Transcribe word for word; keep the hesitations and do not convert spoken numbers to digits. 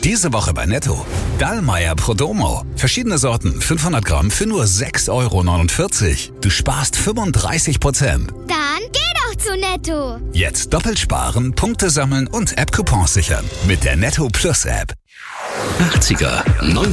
Diese Woche bei Netto. Dallmayr Prodomo. Verschiedene Sorten, fünfhundert Gramm für nur sechs Euro neunundvierzig. Du sparst fünfunddreißig Prozent. Dann geh doch zu Netto. Jetzt doppelt sparen, Punkte sammeln und App-Coupons sichern. Mit der Netto Plus App. achtziger, neunziger